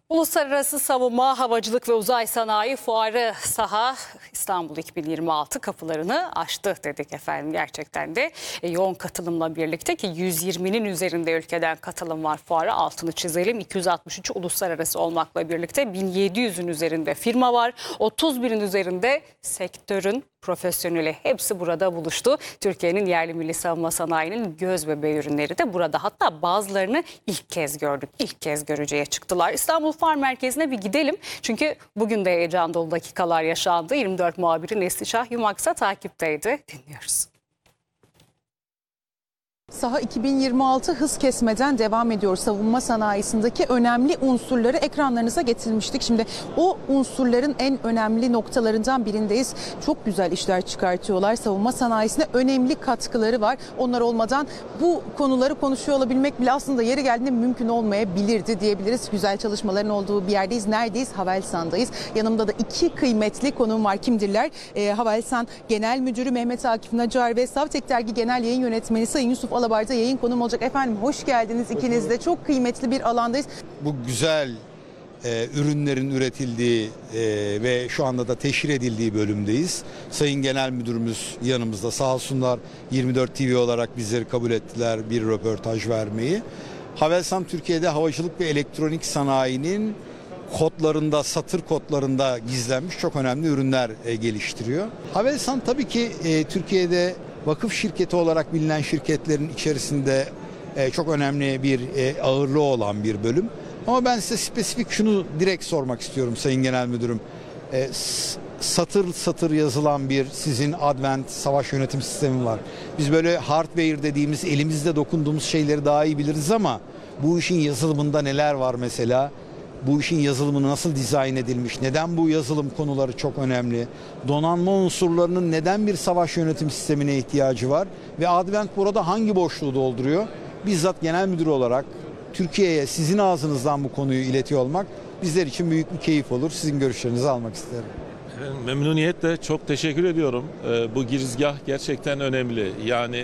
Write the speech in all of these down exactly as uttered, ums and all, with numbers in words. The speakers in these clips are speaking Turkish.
Uluslararası Savunma, Havacılık ve Uzay Sanayi Fuarı SAHA İstanbul iki bin yirmi altı kapılarını açtı dedik efendim. Gerçekten de yoğun katılımla birlikte ki yüz yirminin üzerinde ülkeden katılım var fuara, altını çizelim. iki yüz altmış üç uluslararası olmakla birlikte bin yedi yüzün üzerinde firma var. otuz binin üzerinde sektörün profesyoneli, hepsi burada buluştu. Türkiye'nin yerli milli savunma sanayinin göz bebeği ürünleri de burada. Hatta bazılarını ilk kez gördük. İlk kez görücüye çıktılar. İstanbul Fuar Merkezi'ne bir gidelim. Çünkü bugün de heyecan dolu dakikalar yaşandı. yirmi dört muhabiri Neslişah Yumaksa takipteydi. Dinliyoruz. SAHA iki bin yirmi altı hız kesmeden devam ediyor. Savunma sanayisindeki önemli unsurları ekranlarınıza getirmiştik. Şimdi o unsurların en önemli noktalarından birindeyiz. Çok güzel işler çıkartıyorlar. Savunma sanayisine önemli katkıları var. Onlar olmadan bu konuları konuşuyor olabilmek bile aslında yeri geldiğinde mümkün olmayabilirdi diyebiliriz. Güzel çalışmaların olduğu bir yerdeyiz. Neredeyiz? Havelsan'dayız. Yanımda da iki kıymetli konuğum var. Kimdirler? E, Havelsan Genel Müdürü Mehmet Akif Nacar ve Savtek Dergi Genel Yayın Yönetmeni Sayın Yusuf Alabar'da yayın konum olacak. Efendim hoş geldiniz ikiniz de. Çok kıymetli bir alandayız. Bu güzel e, ürünlerin üretildiği e, ve şu anda da teşhir edildiği bölümdeyiz. Sayın Genel Müdürümüz yanımızda, sağ olsunlar yirmi dört T V olarak bizleri kabul ettiler bir röportaj vermeyi. Havelsan Türkiye'de havacılık ve elektronik sanayinin kodlarında, satır kodlarında gizlenmiş çok önemli ürünler e, geliştiriyor. Havelsan tabii ki e, Türkiye'de vakıf şirketi olarak bilinen şirketlerin içerisinde e, çok önemli bir e, ağırlığı olan bir bölüm. Ama ben size spesifik şunu direkt sormak istiyorum Sayın Genel Müdürüm. E, satır satır yazılan bir sizin Advent savaş yönetim sistemi var. Biz böyle hardware dediğimiz elimizde dokunduğumuz şeyleri daha iyi biliriz ama bu işin yazılımında neler var mesela? Bu işin yazılımı nasıl dizayn edilmiş? Neden bu yazılım konuları çok önemli? Donanma unsurlarının neden bir savaş yönetim sistemine ihtiyacı var? Ve Advent burada hangi boşluğu dolduruyor? Bizzat genel müdür olarak Türkiye'ye sizin ağzınızdan bu konuyu iletiyor olmak bizler için büyük bir keyif olur. Sizin görüşlerinizi almak isterim. Memnuniyetle çok teşekkür ediyorum. Bu girizgah gerçekten önemli. Yani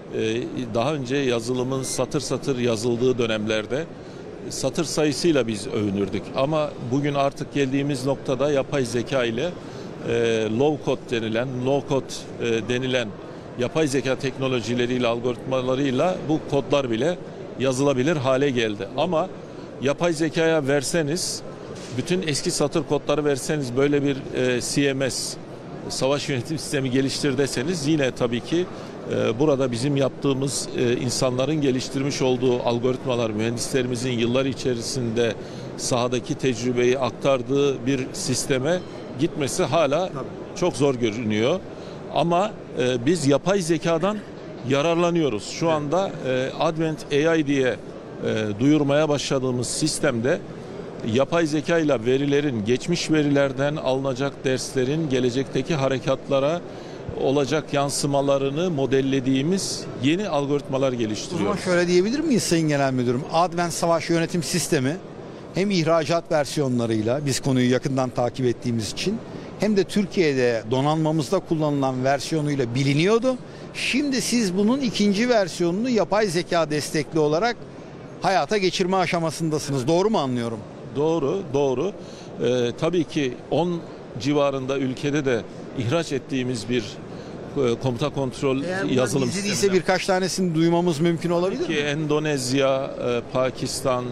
daha önce yazılımın satır satır yazıldığı dönemlerde satır sayısıyla biz övünürdük. Ama bugün artık geldiğimiz noktada yapay zeka ile e, low code denilen, low code e, denilen yapay zeka teknolojileriyle, algoritmalarıyla bu kodlar bile yazılabilir hale geldi. Ama yapay zekaya verseniz, bütün eski satır kodları verseniz, böyle bir e, C M S, savaş yönetim sistemi geliştir deseniz, yine tabii ki burada bizim yaptığımız, insanların geliştirmiş olduğu algoritmalar, mühendislerimizin yıllar içerisinde sahadaki tecrübeyi aktardığı bir sisteme gitmesi hala çok zor görünüyor. Ama biz yapay zekadan yararlanıyoruz. Şu anda Advent A I diye duyurmaya başladığımız sistemde yapay zeka ile verilerin, geçmiş verilerden alınacak derslerin gelecekteki harekatlara olacak yansımalarını modellediğimiz yeni algoritmalar geliştiriyoruz. O zaman şöyle diyebilir miyiz Sayın Genel Müdürüm? Advent Savaş Yönetim Sistemi hem ihracat versiyonlarıyla, biz konuyu yakından takip ettiğimiz için, hem de Türkiye'de donanmamızda kullanılan versiyonuyla biliniyordu. Şimdi siz bunun ikinci versiyonunu yapay zeka destekli olarak hayata geçirme aşamasındasınız. Doğru mu anlıyorum? Doğru, doğru. Ee, tabii ki on civarında ülkede de ihraç ettiğimiz bir komuta kontrol Eğer yazılım sistemi. sistemi. Ise birkaç tanesini duymamız mümkün olabilir ki mi? Endonezya, Pakistan,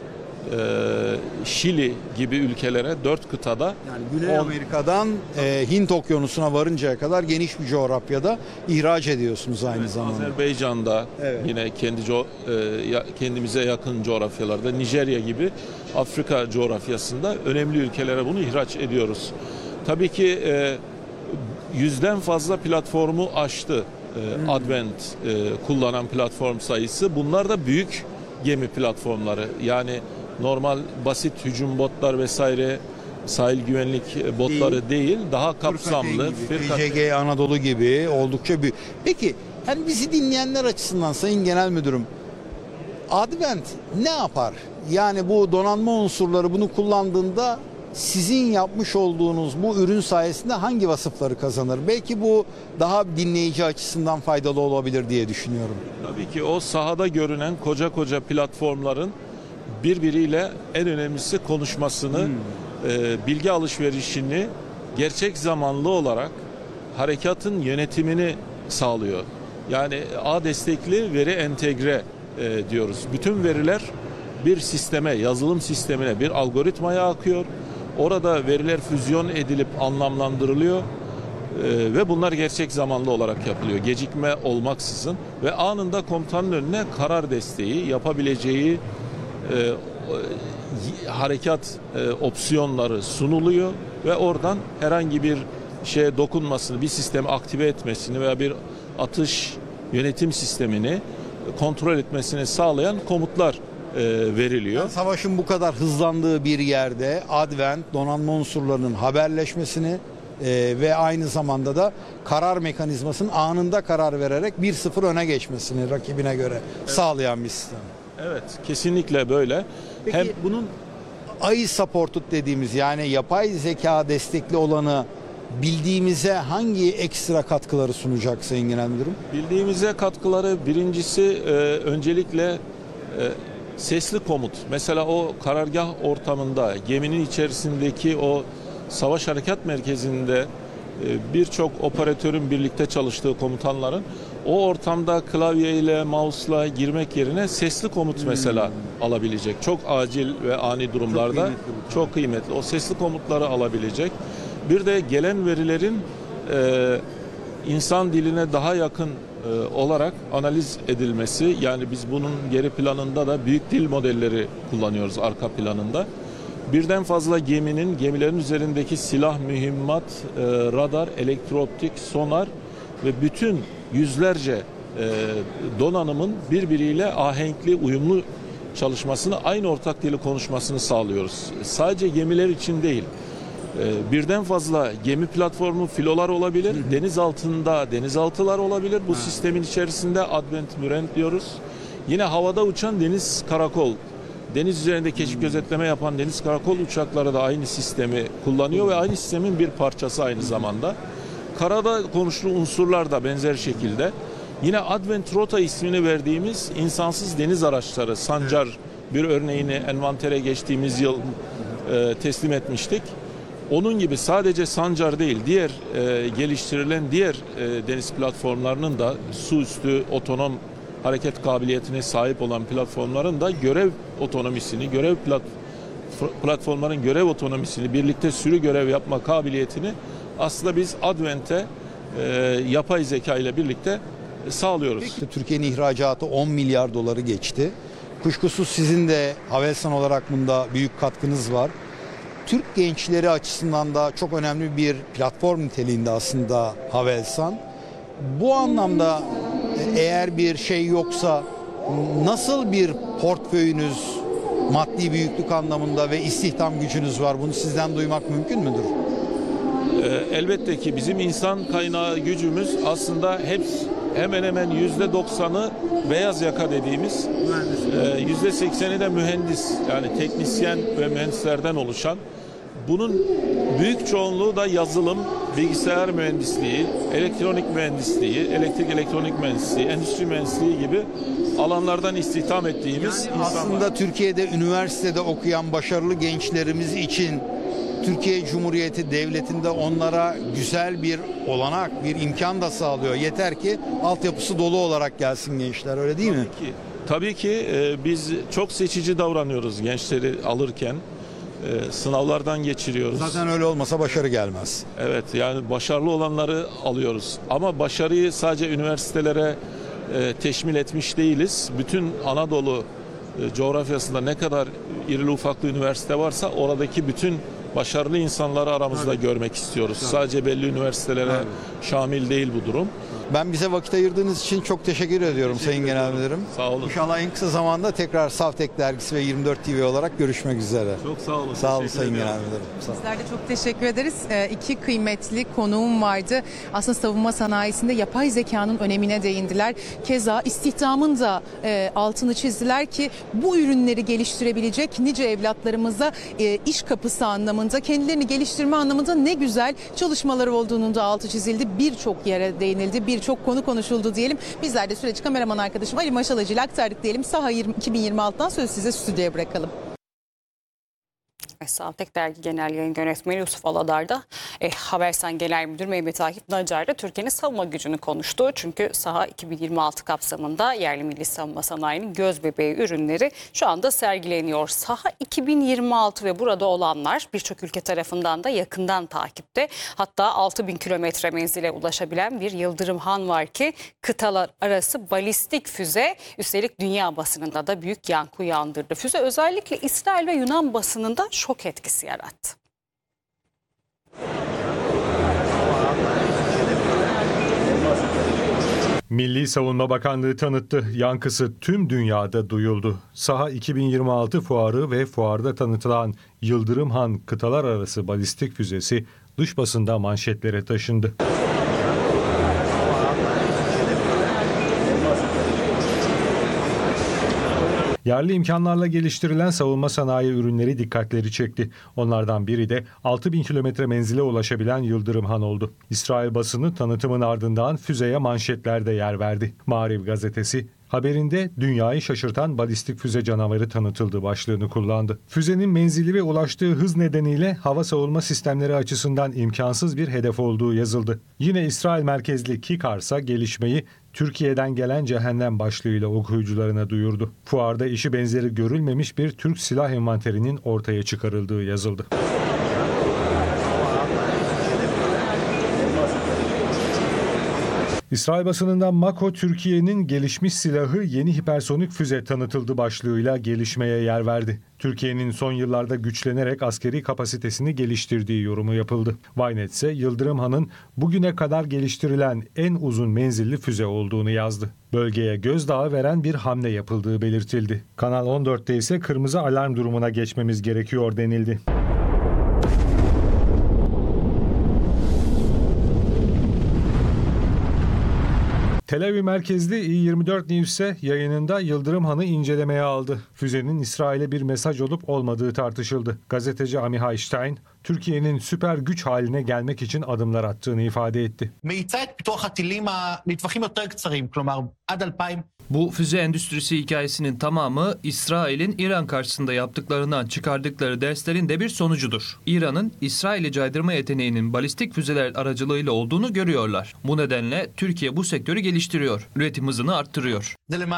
Şili gibi ülkelere dört kıtada, yani Güney on, Amerika'dan e, Hint Okyanusu'na varıncaya kadar geniş bir coğrafyada ihraç ediyorsunuz aynı evet, zamanda. Azerbaycan'da, evet. Yine kendi co e, kendimize yakın coğrafyalarda, Nijerya gibi Afrika coğrafyasında önemli ülkelere bunu ihraç ediyoruz. Tabii ki e, yüzden fazla platformu aştı e, hmm. Advent e, kullanan platform sayısı. Bunlar da büyük gemi platformları. Yani normal basit hücum botlar vesaire, sahil güvenlik botları değil, değil daha kapsamlı. T C G Anadolu gibi oldukça büyük. Peki yani bizi dinleyenler açısından Sayın Genel Müdürüm, Advent ne yapar? Yani bu donanma unsurları bunu kullandığında sizin yapmış olduğunuz bu ürün sayesinde hangi vasıfları kazanır? Belki bu daha dinleyici açısından faydalı olabilir diye düşünüyorum. Tabii ki o sahada görünen koca koca platformların birbiriyle en önemlisi konuşmasını, Hmm. e, bilgi alışverişini gerçek zamanlı olarak harekatın yönetimini sağlıyor. Yani ağ destekli veri entegre e, diyoruz. Bütün veriler bir sisteme, yazılım sistemine, bir algoritmaya akıyor. Orada veriler füzyon edilip anlamlandırılıyor. Ee, ve bunlar gerçek zamanlı olarak yapılıyor. Gecikme olmaksızın ve anında komutanın önüne karar desteği, yapabileceği e, harekat e, opsiyonları sunuluyor ve oradan herhangi bir şeye dokunmasını, bir sistemi aktive etmesini veya bir atış yönetim sistemini kontrol etmesini sağlayan komutlar e, veriliyor. Savaşın bu kadar hızlandığı bir yerde Advent donanma unsurlarının haberleşmesini e, ve aynı zamanda da karar mekanizmasının anında karar vererek bir sıfır öne geçmesini rakibine göre evet. sağlayan bir sistem. Evet, kesinlikle böyle. Peki, hem bunun A I supported dediğimiz, yani yapay zeka destekli olanı bildiğimize hangi ekstra katkıları sunacak Sayın Genel Müdürüm? Bildiğimize katkıları birincisi e, öncelikle e, sesli komut. Mesela o karargah ortamında geminin içerisindeki o savaş harekat merkezinde e, birçok operatörün birlikte çalıştığı komutanların o ortamda klavyeyle, mouse'la girmek yerine sesli komut hmm. mesela alabilecek. Çok acil ve ani durumlarda çok kıymetli, çok kıymetli. O sesli komutları alabilecek. Bir de gelen verilerin e, insan diline daha yakın e, olarak analiz edilmesi. Yani biz bunun geri planında da büyük dil modelleri kullanıyoruz arka planında. Birden fazla geminin, gemilerin üzerindeki silah, mühimmat, e, radar, elektrooptik, sonar ve bütün yüzlerce e, donanımın birbiriyle ahenkli, uyumlu çalışmasını, aynı ortak dili konuşmasını sağlıyoruz. Sadece gemiler için değil. Birden fazla gemi platformu, filolar olabilir. Hı hı. Deniz altında denizaltılar olabilir. Bu ha. sistemin içerisinde Advent Mürent diyoruz. Yine havada uçan deniz karakol, deniz üzerinde keşif gözetleme yapan deniz karakol uçakları da aynı sistemi kullanıyor hı. ve aynı sistemin bir parçası aynı zamanda. Karada konuşulan unsurlar da benzer şekilde. Yine Advent Rota ismini verdiğimiz insansız deniz araçları, Sancar bir örneğini envantere geçtiğimiz yıl e, teslim etmiştik. Onun gibi sadece Sancar değil, diğer e, geliştirilen diğer e, deniz platformlarının da su üstü otonom hareket kabiliyetine sahip olan platformların da görev otonomisini, görev plat, platformların görev otonomisini, birlikte sürü görev yapma kabiliyetini aslında biz Advent'e e, yapay zeka ile birlikte sağlıyoruz. Peki, Türkiye'nin ihracatı on milyar doları geçti. Kuşkusuz sizin de Havelsan olarak bunda büyük katkınız var. Türk gençleri açısından da çok önemli bir platform niteliğinde aslında Havelsan. Bu anlamda eğer bir şey yoksa nasıl bir portföyünüz, maddi büyüklük anlamında ve istihdam gücünüz var? Bunu sizden duymak mümkün müdür? Elbette ki bizim insan kaynağı gücümüz aslında hep hemen hemen yüzde doksanı beyaz yaka dediğimiz, yüzde sekseni de mühendis, yani teknisyen ve mühendislerden oluşan. Bunun büyük çoğunluğu da yazılım, bilgisayar mühendisliği, elektronik mühendisliği, elektrik elektronik mühendisliği, endüstri mühendisliği gibi alanlardan istihdam ettiğimiz yani aslında var. Türkiye'de üniversitede okuyan başarılı gençlerimiz için Türkiye Cumhuriyeti Devleti'nde onlara güzel bir olanak, bir imkan da sağlıyor. Yeter ki altyapısı dolu olarak gelsin gençler, öyle değil mi? Tabii ki, tabii ki e, biz çok seçici davranıyoruz gençleri alırken. E, sınavlardan geçiriyoruz. Zaten öyle olmasa başarı gelmez. Evet, yani başarılı olanları alıyoruz. Ama başarıyı sadece üniversitelere e, teşmil etmiş değiliz. Bütün Anadolu e, coğrafyasında ne kadar irili ufaklı üniversite varsa oradaki bütün başarılı insanları aramızda evet. görmek istiyoruz. Evet. Sadece belli üniversitelere evet. şamil değil bu durum. Ben bize vakit ayırdığınız için çok teşekkür ediyorum teşekkür Sayın Genel Müdürüm. Sağ olun. İnşallah en kısa zamanda tekrar Savtek Dergisi ve yirmi dört T V olarak görüşmek üzere. Çok sağ olun. Sağ olun Sayın Genel Müdürüm. Bizler de çok teşekkür ederiz. Ee, iki kıymetli konuğum vardı. Aslında savunma sanayisinde yapay zekanın önemine değindiler. Keza istihdamın da e, altını çizdiler ki bu ürünleri geliştirebilecek nice evlatlarımıza e, iş kapısı anlamında, kendilerini geliştirme anlamında ne güzel çalışmaları olduğunun da altı çizildi. Birçok yere değinildi. Bir birçok konu konuşuldu diyelim. Bizler de süreci kameraman arkadaşım Ali Maşalacı ile aktardık diyelim. Saha iki bin yirmi altıdan söz size stüdyoya bırakalım. Sağtek Dergi Genel Yayın Yönetmeni Yusuf Aladar da e, Habersen Genel Müdür Mehmet Akif Nacar da Türkiye'nin savunma gücünü konuştu. Çünkü Saha iki bin yirmi altı kapsamında yerli milli savunma sanayinin göz bebeği ürünleri şu anda sergileniyor. Saha iki bin yirmi altı ve burada olanlar birçok ülke tarafından da yakından takipte. Hatta altı bin kilometre menzile ulaşabilen bir Yıldırım Han var ki kıtalar arası balistik füze, üstelik dünya basınında da büyük yankı uyandırdı. Füze özellikle İsrail ve Yunan basınında şok etkisi yarattı. Milli Savunma Bakanlığı tanıttı. Yankısı tüm dünyada duyuldu. Saha iki bin yirmi altı fuarı ve fuarda tanıtılan Yıldırım Han kıtalar arası balistik füzesi dış basında manşetlere taşındı. Yerli imkanlarla geliştirilen savunma sanayi ürünleri dikkatleri çekti. Onlardan biri de altı bin kilometre menzile ulaşabilen Yıldırım Han oldu. İsrail basını tanıtımın ardından füzeye manşetlerde yer verdi. Maariv gazetesi haberinde dünyayı şaşırtan balistik füze canavarı tanıtıldı başlığını kullandı. Füzenin menzili ve ulaştığı hız nedeniyle hava savunma sistemleri açısından imkansız bir hedef olduğu yazıldı. Yine İsrail merkezli Kikarsa gelişmeyi Türkiye'den gelen cehennem başlığıyla okuyucularına duyurdu. Fuarda işi benzeri görülmemiş bir Türk silah envanterinin ortaya çıkarıldığı yazıldı. İsrail basınından Mako, Türkiye'nin gelişmiş silahı yeni hipersonik füze tanıtıldı başlığıyla gelişmeye yer verdi. Türkiye'nin son yıllarda güçlenerek askeri kapasitesini geliştirdiği yorumu yapıldı. Ynet ise Yıldırım Han'ın bugüne kadar geliştirilen en uzun menzilli füze olduğunu yazdı. Bölgeye gözdağı veren bir hamle yapıldığı belirtildi. Kanal on dörtte ise kırmızı alarm durumuna geçmemiz gerekiyor denildi. Tel Aviv merkezli İ yirmi dört News ise yayınında Yıldırım Han'ı incelemeye aldı. Füzenin İsrail'e bir mesaj olup olmadığı tartışıldı. Gazeteci Amihai Stein, Türkiye'nin süper güç haline gelmek için adımlar attığını ifade etti. Bu füze endüstrisi hikayesinin tamamı İsrail'in İran karşısında yaptıklarından çıkardıkları derslerin de bir sonucudur. İran'ın İsrail'i caydırma yeteneğinin balistik füzeler aracılığıyla olduğunu görüyorlar. Bu nedenle Türkiye bu sektörü geliştiriyor, üretim hızını arttırıyor.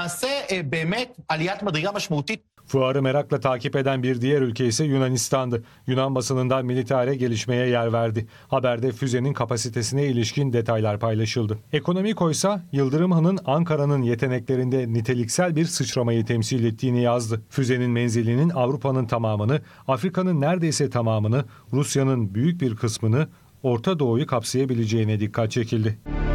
Fuarı merakla takip eden bir diğer ülke ise Yunanistan'dı. Yunan basınından Militare gelişmeye yer verdi. Haberde füzenin kapasitesine ilişkin detaylar paylaşıldı. Ekonomiko ise Yıldırım Han'ın Ankara'nın yeteneklerinde niteliksel bir sıçramayı temsil ettiğini yazdı. Füzenin menzilinin Avrupa'nın tamamını, Afrika'nın neredeyse tamamını, Rusya'nın büyük bir kısmını, Orta Doğu'yu kapsayabileceğine dikkat çekildi.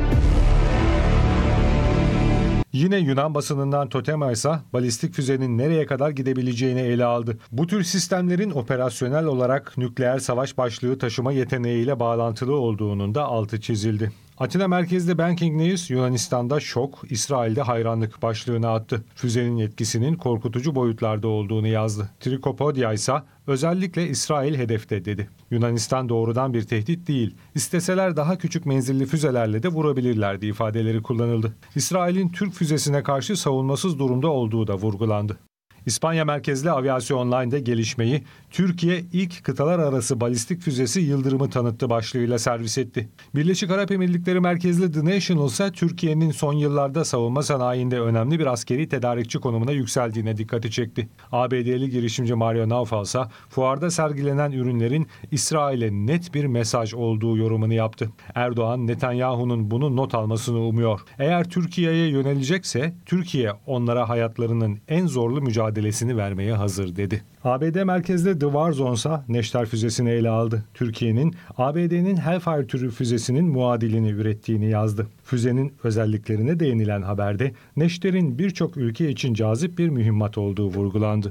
Yine Yunan basınından Totema ise balistik füzenin nereye kadar gidebileceğini ele aldı. Bu tür sistemlerin operasyonel olarak nükleer savaş başlığı taşıma yeteneğiyle bağlantılı olduğunun da altı çizildi. Atina merkezli Banking News, Yunanistan'da şok, İsrail'de hayranlık başlığını attı. Füzenin etkisinin korkutucu boyutlarda olduğunu yazdı. Trikopodia ise özellikle İsrail hedefte dedi. Yunanistan doğrudan bir tehdit değil, İsteseler daha küçük menzilli füzelerle de vurabilirlerdi ifadeleri kullanıldı. İsrail'in Türk füzesine karşı savunmasız durumda olduğu da vurgulandı. İspanya merkezli Aviasyon Online'de gelişmeyi Türkiye ilk kıtalar arası balistik füzesi Yıldırım'ı tanıttı başlığıyla servis etti. Birleşik Arap Emirlikleri merkezli The National ise Türkiye'nin son yıllarda savunma sanayinde önemli bir askeri tedarikçi konumuna yükseldiğine dikkati çekti. A B D'li girişimci Mario Naufal ise fuarda sergilenen ürünlerin İsrail'e net bir mesaj olduğu yorumunu yaptı. Erdoğan, Netanyahu'nun bunu not almasını umuyor. Eğer Türkiye'ye yönelecekse Türkiye onlara hayatlarının en zorlu mücadelesini vermeye hazır dedi. A B D merkezli The War Zone ise Neşter füzesini ele aldı. Türkiye'nin A B D'nin Hellfire türü füzesinin muadilini ürettiğini yazdı. Füzenin özelliklerine değinilen haberde Neşter'in birçok ülke için cazip bir mühimmat olduğu vurgulandı.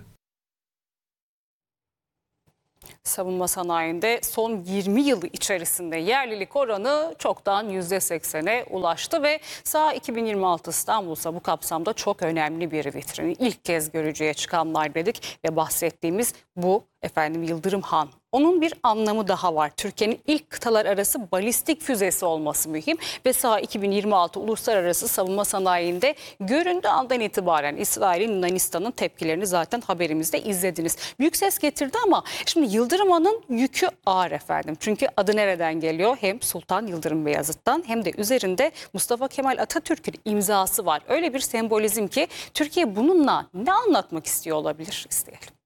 Savunma sanayinde son yirmi yıl içerisinde yerlilik oranı çoktan yüzde seksene ulaştı ve Saha iki bin yirmi altı İstanbul'sa bu kapsamda çok önemli bir vitrini ilk kez görücüye çıkanlar dedik ve bahsettiğimiz bu efendim Yıldırım Han onun bir anlamı daha var. Türkiye'nin ilk kıtalar arası balistik füzesi olması mühim ve SAHA iki bin yirmi altı uluslararası savunma sanayinde göründüğü andan itibaren İsrail'in Yunanistan'ın tepkilerini zaten haberimizde izlediniz. Büyük ses getirdi ama şimdi Yıldırım Han'ın yükü ağır efendim. Çünkü adı nereden geliyor? Hem Sultan Yıldırım Beyazıt'tan hem de üzerinde Mustafa Kemal Atatürk'ün imzası var. Öyle bir sembolizm ki Türkiye bununla ne anlatmak istiyor olabilir? İsteyelim.